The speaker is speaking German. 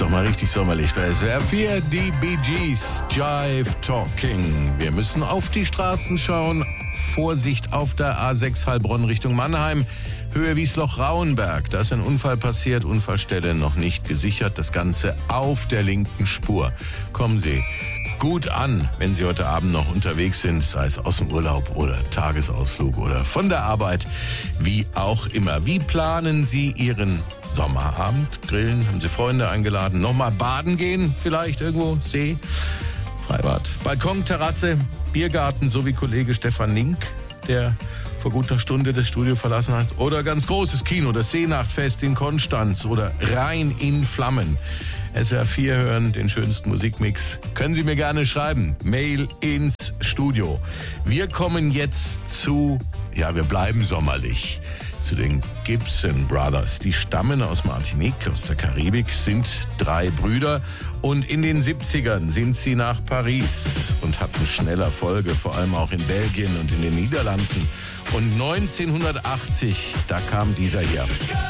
doch mal richtig sommerlich bei SWR 4, die Bee Gees, Jive Talking. Wir müssen auf die Straßen schauen. Vorsicht auf der A6 Heilbronn Richtung Mannheim. Höhe Wiesloch-Rauenberg. Da ist ein Unfall passiert, Unfallstelle noch nicht gesichert. Das Ganze auf der linken Spur. Kommen Sie gut an, wenn Sie heute Abend noch unterwegs sind, sei es aus dem Urlaub oder Tagesausflug oder von der Arbeit, wie auch immer. Wie planen Sie Ihren Sommerabend? Grillen? Haben Sie Freunde eingeladen? Nochmal baden gehen? Vielleicht irgendwo? See? Freibad? Balkon, Terrasse, Biergarten, so wie Kollege Stefan Nink, der vor guter Stunde das Studio verlassen hat. Oder ganz großes Kino, das Seenachtfest in Konstanz oder Rhein in Flammen. SWR 4 hören, den schönsten Musikmix. Können Sie mir gerne schreiben. Mail ins Studio. Wir kommen jetzt wir bleiben sommerlich, zu den Gibson Brothers. Die stammen aus Martinique, aus der Karibik, sind 3 Brüder. Und in den 70ern sind sie nach Paris und hatten schnell Erfolge, vor allem auch in Belgien und in den Niederlanden. Und 1980, da kam dieser hier.